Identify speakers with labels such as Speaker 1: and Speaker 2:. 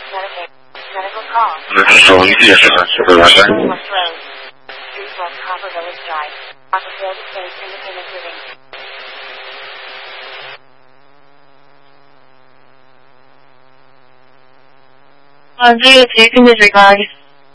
Speaker 1: Medical call.
Speaker 2: 手机也是的，是的，完全。
Speaker 1: Street West Copper Village Drive. Offer Field Estates Independent Living.
Speaker 3: 这个 taken is regarding